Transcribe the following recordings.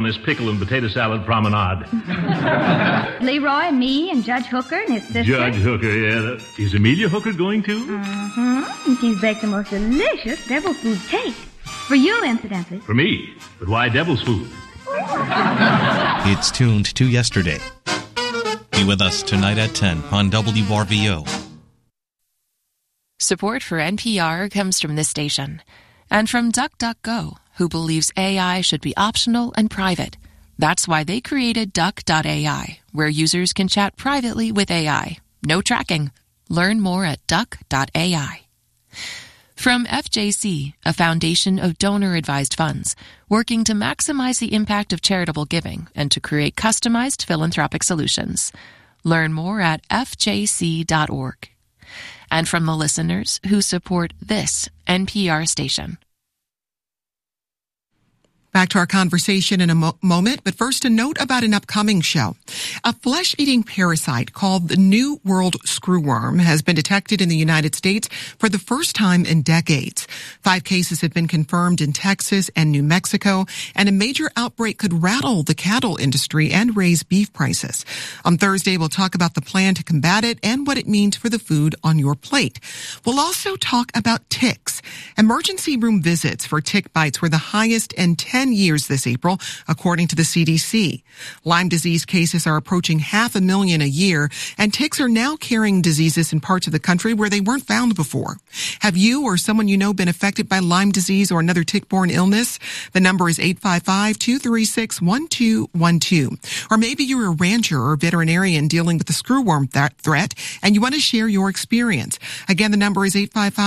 this pickle and potato salad promenade. Leroy, me, and Judge Hooker and his sister. Judge Hooker, yeah. Is Amelia Hooker going too? And she's baked the most delicious devil's food cake. For you, incidentally. For me? But why devil's food? It's tuned to yesterday. Be with us tonight at 10 on WRVO. Support for NPR comes from this station and from DuckDuckGo, who believes AI should be optional and private. That's why they created Duck.ai, where users can chat privately with AI. No tracking. Learn more at Duck.ai. From FJC, a foundation of donor-advised funds, working to maximize the impact of charitable giving and to create customized philanthropic solutions. Learn more at fjc.org. And from the listeners who support this NPR station. Back to our conversation in a moment, but first a note about an upcoming show. A flesh-eating parasite called the New World screwworm has been detected in the United States for the first time in decades. 5 cases have been confirmed in Texas and New Mexico, and a major outbreak could rattle the cattle industry and raise beef prices. On Thursday, we'll talk about the plan to combat it and what it means for the food on your plate. We'll also talk about ticks. Emergency room visits for tick bites were the highest in 10 years this April, according to the CDC. Lyme disease cases are approaching 500,000 a year, and ticks are now carrying diseases in parts of the country where they weren't found before. Have you or someone you know been affected by Lyme disease or another tick-borne illness? The number is 855-236-1212. Or maybe you're a rancher or veterinarian dealing with the screwworm threat, and you want to share your experience. Again, the number is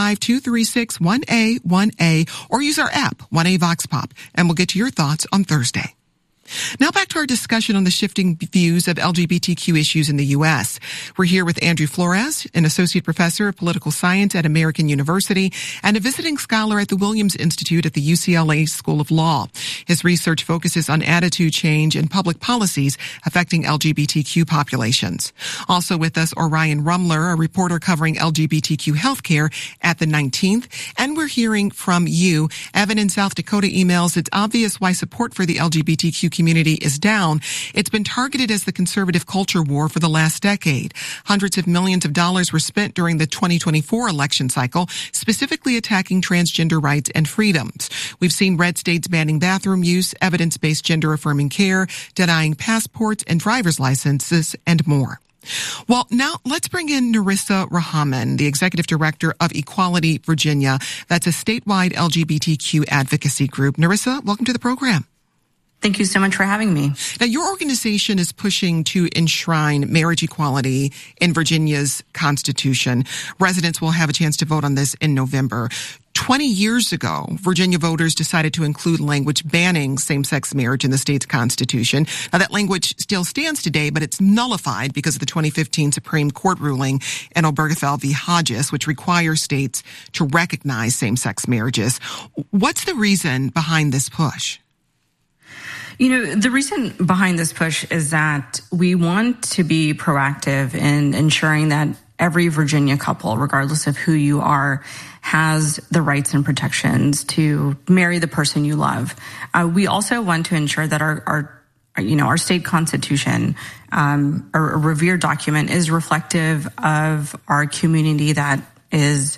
855-236-1A1A, or use our app, 1A Vox Pop, and we'll get to your thoughts on Thursday. Now back to our discussion on the shifting views of LGBTQ issues in the U.S. We're here with Andrew Flores, an associate professor of political science at American University and a visiting scholar at the Williams Institute at the UCLA School of Law. His research focuses on attitude change and public policies affecting LGBTQ populations. Also with us, Orion Rumler, a reporter covering LGBTQ healthcare at the 19th. And we're hearing from you. Evan in South Dakota emails, it's obvious why support for the LGBTQ community is down. It's been targeted as the conservative culture war for the last decade. Hundreds of millions of dollars were spent during the 2024 election cycle, specifically attacking transgender rights and freedoms. We've seen red states banning bathroom use, evidence-based gender-affirming care, denying passports and driver's licenses, and more. Well, now let's bring in Narissa Rahman, the executive director of Equality Virginia. That's a statewide LGBTQ advocacy group. Narissa, welcome to the program. Thank you so much for having me. Now, your organization is pushing to enshrine marriage equality in Virginia's Constitution. Residents will have a chance to vote on this in November. 20 years ago, Virginia voters decided to include language banning same-sex marriage in the state's constitution. Now, that language still stands today, but it's nullified because of the 2015 Supreme Court ruling in Obergefell v. Hodges, which requires states to recognize same-sex marriages. What's the reason behind this push? You know, the reason behind this push is that we want to be proactive in ensuring that every Virginia couple, regardless of who you are, has the rights and protections to marry the person you love. We also want to ensure that our state constitution, a revered document, is reflective of our community that is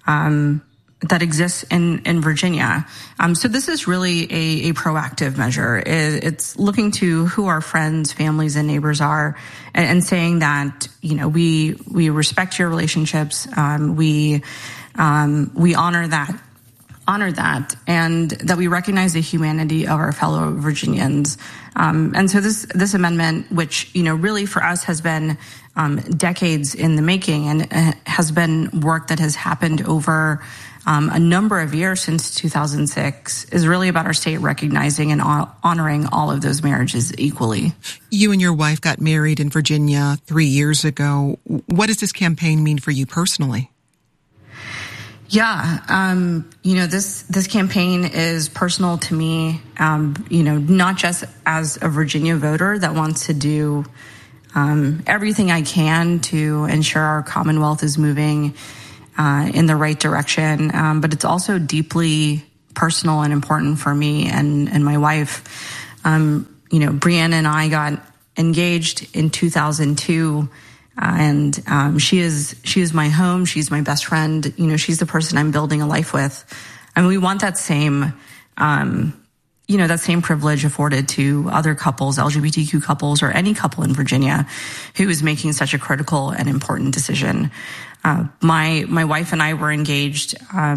that exists in Virginia. So this is really a proactive measure. It's looking to who our friends, families, and neighbors are, and saying that, you know, we respect your relationships. We honor that, and that we recognize the humanity of our fellow Virginians. And so this amendment, which, you know, really for us has been decades in the making, and has been work that has happened over a number of years since 2006, is really about our state recognizing and honoring all of those marriages equally. You and your wife got married in Virginia 3 years ago. What does this campaign mean for you personally? Yeah, you know, this campaign is personal to me, you know, not just as a Virginia voter that wants to do everything I can to ensure our Commonwealth is moving in the right direction, but it's also deeply personal and important for me and my wife. Brianna and I got engaged in 2002, and she is my home. She's my best friend. She's the person I'm building a life with. And we want that same, that same privilege afforded to other couples, LGBTQ couples, or any couple in Virginia who is making such a critical and important decision. My wife and I were engaged,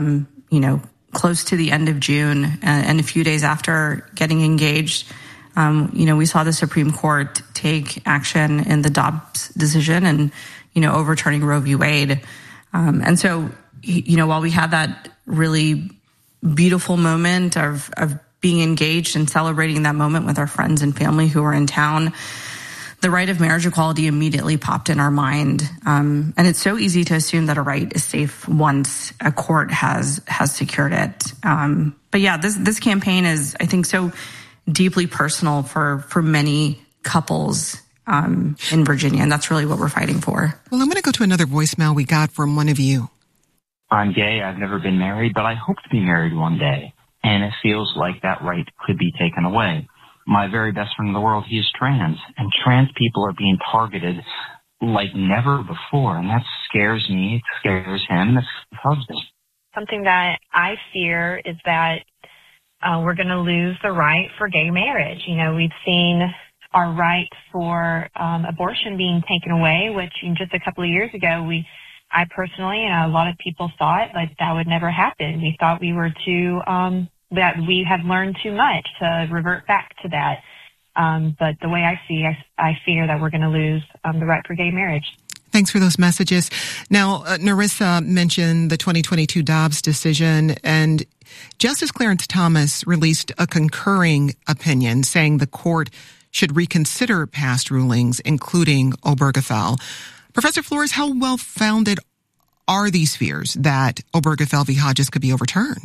close to the end of June, and a few days after getting engaged, we saw the Supreme Court take action in the Dobbs decision and, overturning Roe v. Wade. And so, while we had that really beautiful moment of being engaged and celebrating that moment with our friends and family who were in town, the right of marriage equality immediately popped in our mind. And it's so easy to assume that a right is safe once a court has secured it. But yeah, this campaign is, I think, so deeply personal for many couples in Virginia, and that's really what we're fighting for. Well, I'm going to go to another voicemail we got from one of you. I'm gay. I've never been married, but I hope to be married one day. And it feels like that right could be taken away. My very best friend in the world, he is trans, and trans people are being targeted like never before, and that scares me. It scares him, and it scares husband. Something that I fear is that we're going to lose the right for gay marriage. We've seen our right for abortion being taken away, which just a couple of years ago, I personally and a lot of people thought that would never happen. We thought we were that we had learned too much to revert back to that. But the way I see, I fear that we're going to lose the right for gay marriage. Thanks for those messages. Now, Narissa mentioned the 2022 Dobbs decision, and Justice Clarence Thomas released a concurring opinion saying the court should reconsider past rulings, including Obergefell. Professor Flores, how well-founded are these fears that Obergefell v. Hodges could be overturned?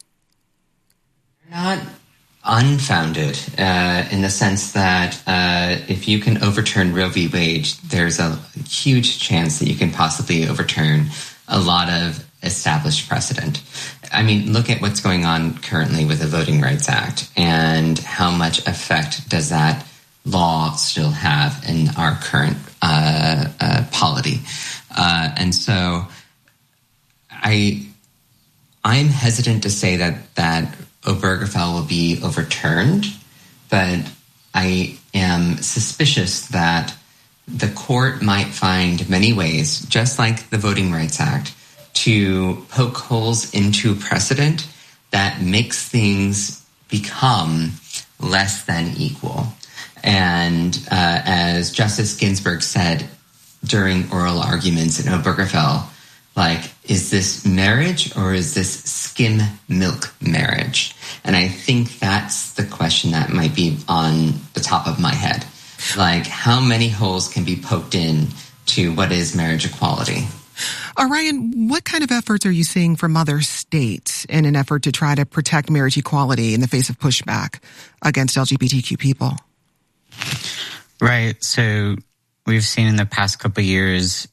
Not unfounded in the sense that if you can overturn Roe v. Wade, there's a huge chance that you can possibly overturn a lot of established precedent. I mean, look at what's going on currently with the Voting Rights Act and how much effect does that law still have in our current polity. And so I'm hesitant to say that Obergefell will be overturned, but I am suspicious that the court might find many ways, just like the Voting Rights Act, to poke holes into precedent that makes things become less than equal. And as Justice Ginsburg said during oral arguments in Obergefell, is this marriage or is this skim milk marriage? And I think that's the question that might be on the top of my head. How many holes can be poked in to what is marriage equality? Ryan, what kind of efforts are you seeing from other states in an effort to try to protect marriage equality in the face of pushback against LGBTQ people? Right. So we've seen in the past couple of years,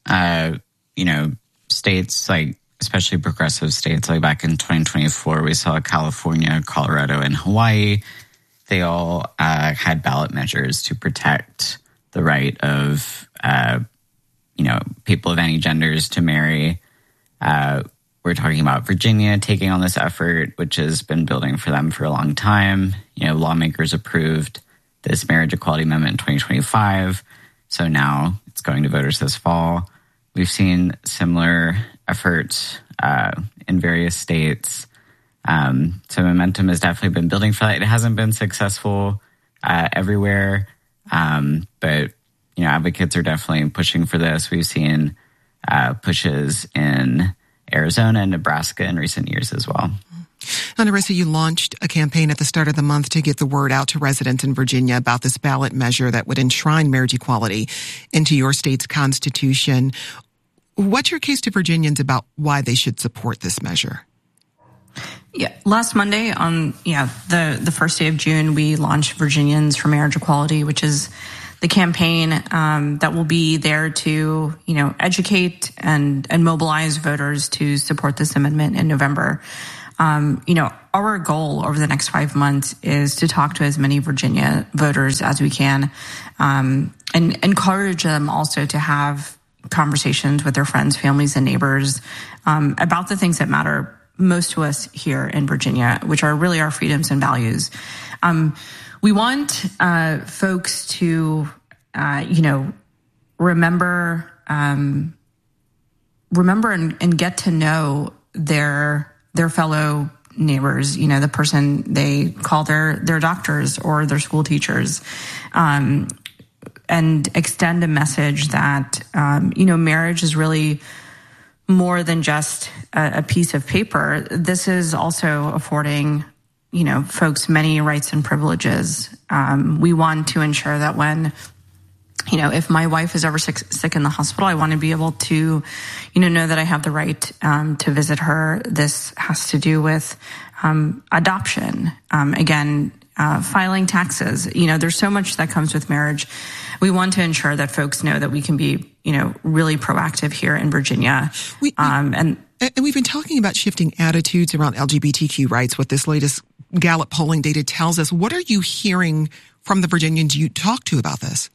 states especially progressive states, back in 2024, we saw California, Colorado, and Hawaii. They all had ballot measures to protect the right of people of any genders to marry. We're talking about Virginia taking on this effort, which has been building for them for a long time. Lawmakers approved this marriage equality amendment in 2025. So now it's going to voters this fall. We've seen similar efforts in various states. So momentum has definitely been building for that. It hasn't been successful everywhere, but advocates are definitely pushing for this. We've seen pushes in Arizona and Nebraska in recent years as well. Now, Narissa, you launched a campaign at the start of the month to get the word out to residents in Virginia about this ballot measure that would enshrine marriage equality into your state's constitution. What's your case to Virginians about why they should support this measure? Yeah, last Monday on the first day of June, we launched Virginians for Marriage Equality, which is the campaign that will be there to educate and mobilize voters to support this amendment in November. Our goal over the next 5 months is to talk to as many Virginia voters as we can, and encourage them also to have conversations with their friends, families, and neighbors about the things that matter most to us here in Virginia, which are really our freedoms and values. We want folks to, remember and get to know their fellow neighbors, the person they call their doctors or their school teachers, and extend a message that, marriage is really more than just a piece of paper. This is also affording, folks many rights and privileges. We want to ensure that when, if my wife is ever sick in the hospital, I want to be able to, know that I have the right to visit her. This has to do with adoption. Filing taxes. There's so much that comes with marriage. We want to ensure that folks know that we can be, really proactive here in Virginia. And we've been talking about shifting attitudes around LGBTQ rights, what this latest Gallup polling data tells us. What are you hearing from the Virginians you talk to about this?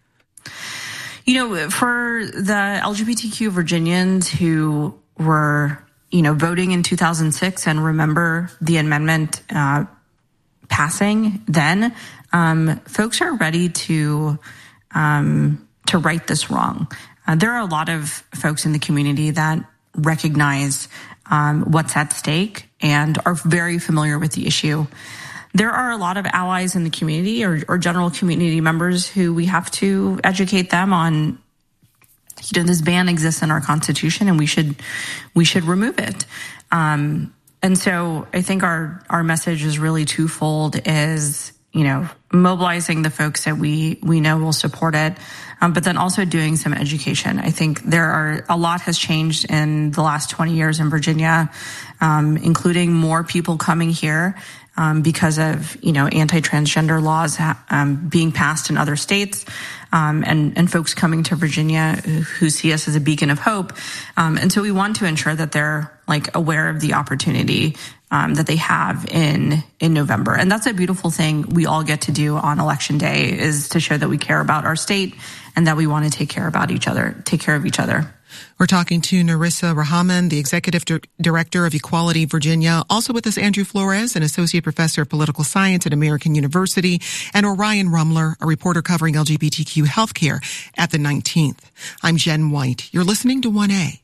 For the LGBTQ Virginians who were, voting in 2006 and remember the amendment passing then, folks are ready to right this wrong. There are a lot of folks in the community that recognize what's at stake and are very familiar with the issue. There are a lot of allies in the community or general community members who we have to educate them on, this ban exists in our Constitution and we should remove it. And so I think our message is really twofold, is, mobilizing the folks that we know will support it, but then also doing some education. I think a lot has changed in the last 20 years in Virginia, including more people coming here because of, anti-transgender laws being passed in other states, and folks coming to Virginia who see us as a beacon of hope. And so we want to ensure that they're aware of the opportunity that they have in November. And that's a beautiful thing we all get to do on Election Day, is to show that we care about our state and that we want to take care of each other. We're talking to Narissa Rahman, the Executive Director of Equality Virginia. Also with us, Andrew Flores, an Associate Professor of Political Science at American University, and Orion Rumler, a reporter covering LGBTQ healthcare at the 19th. I'm Jen White. You're listening to 1A.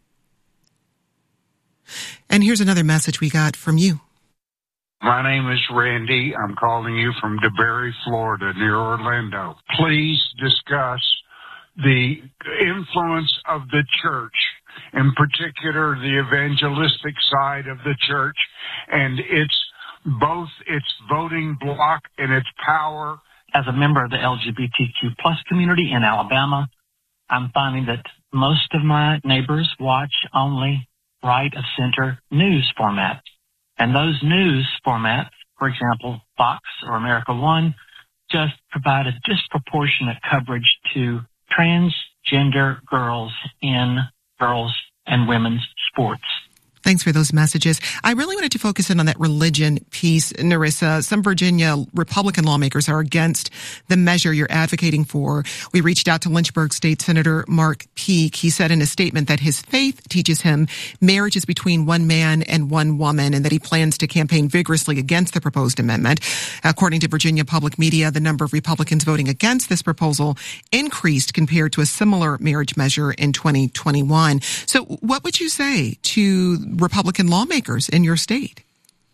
And here's another message we got from you. My name is Randy. I'm calling you from DeBary, Florida, near Orlando. Please discuss the influence of the church, in particular the evangelistic side of the church, and both its voting bloc and its power. As a member of the LGBTQ plus community in Alabama, I'm finding that most of my neighbors watch only right-of-center news formats. And those news formats, for example, Fox or America One, just provide a disproportionate coverage to transgender girls in girls and women's sports. Thanks for those messages. I really wanted to focus in on that religion piece, Narissa. Some Virginia Republican lawmakers are against the measure you're advocating for. We reached out to Lynchburg State Senator Mark Peake. He said in a statement that his faith teaches him marriage is between one man and one woman, and that he plans to campaign vigorously against the proposed amendment. According to Virginia Public Media, the number of Republicans voting against this proposal increased compared to a similar marriage measure in 2021. So what would you say to Republican lawmakers in your state?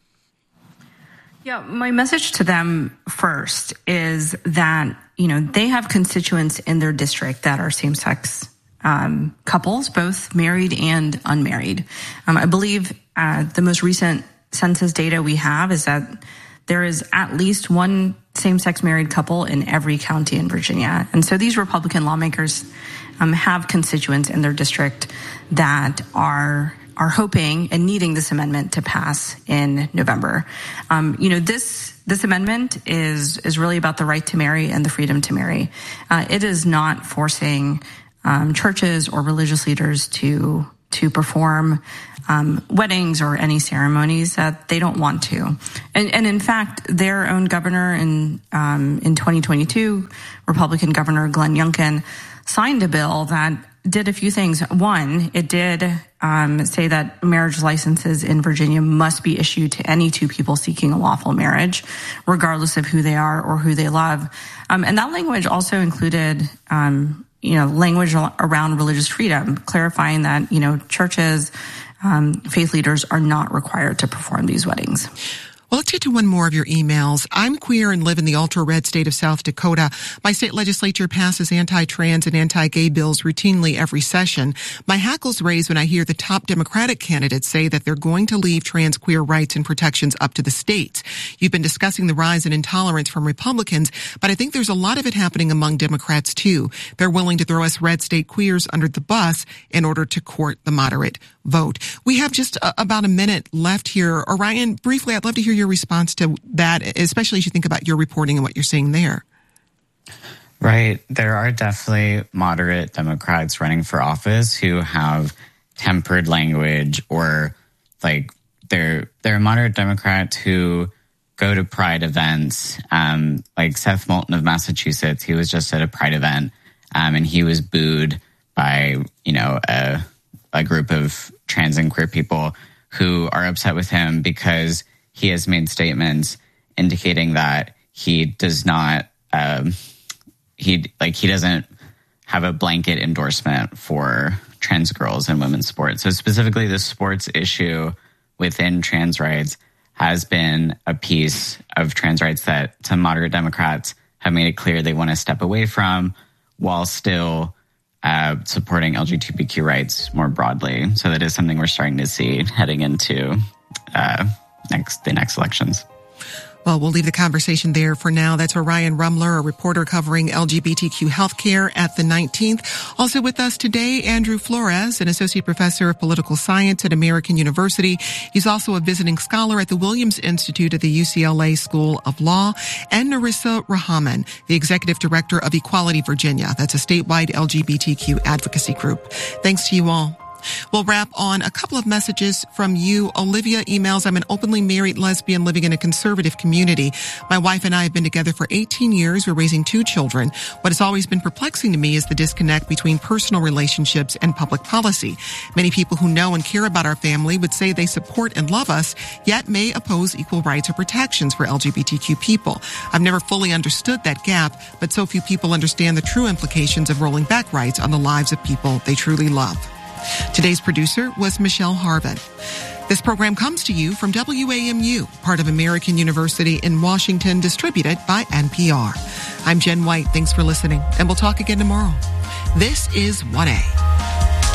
Yeah, my message to them first is that, they have constituents in their district that are same-sex couples, both married and unmarried. I believe the most recent census data we have is that there is at least one same-sex married couple in every county in Virginia. And so these Republican lawmakers have constituents in their district that are hoping and needing this amendment to pass in November. This amendment is really about the right to marry and the freedom to marry. It is not forcing churches or religious leaders to to perform weddings or any ceremonies that they don't want to. And in fact, their own governor in 2022, Republican Governor Glenn Youngkin, signed a bill that did a few things. One, it did say that marriage licenses in Virginia must be issued to any two people seeking a lawful marriage, regardless of who they are or who they love. And that language also included, language around religious freedom, clarifying that, churches, faith leaders are not required to perform these weddings. Well, let's get to one more of your emails. I'm queer and live in the ultra-red state of South Dakota. My state legislature passes anti-trans and anti-gay bills routinely every session. My hackles raise when I hear the top Democratic candidates say that they're going to leave trans queer rights and protections up to the states. You've been discussing the rise in intolerance from Republicans, but I think there's a lot of it happening among Democrats too. They're willing to throw us red state queers under the bus in order to court the moderate vote. We have just about a minute left here. Orion, briefly, I'd love to hear your response to that, especially as you think about your reporting and what you're seeing there. Right. There are definitely moderate Democrats running for office who have tempered language, or like they're moderate Democrats who go to Pride events. Like Seth Moulton of Massachusetts, he was just at a Pride event, and he was booed by, a group of trans and queer people who are upset with him because he has made statements indicating that he does not, he doesn't have a blanket endorsement for trans girls and women's sports. So specifically, the sports issue within trans rights has been a piece of trans rights that some moderate Democrats have made it clear they want to step away from, while still supporting LGBTQ rights more broadly. So that is something we're starting to see heading into the next elections. Well, we'll leave the conversation there for now. That's Orion Rumler, a reporter covering LGBTQ healthcare at the 19th. Also with us today, Andrew Flores, an associate professor of political science at American University. He's also a visiting scholar at the Williams Institute at the UCLA School of Law. And Narissa Rahman, the executive director of Equality Virginia. That's a statewide LGBTQ advocacy group. Thanks to you all. We'll wrap on a couple of messages from you. Olivia emails, I'm an openly married lesbian living in a conservative community. My wife and I have been together for 18 years. We're raising 2 children. What has always been perplexing to me is the disconnect between personal relationships and public policy. Many people who know and care about our family would say they support and love us, yet may oppose equal rights or protections for LGBTQ people. I've never fully understood that gap, but so few people understand the true implications of rolling back rights on the lives of people they truly love. Today's producer was Michelle Harvin. This program comes to you from WAMU, part of American University in Washington, distributed by NPR. I'm Jen White. Thanks for listening, and we'll talk again tomorrow. This is 1A.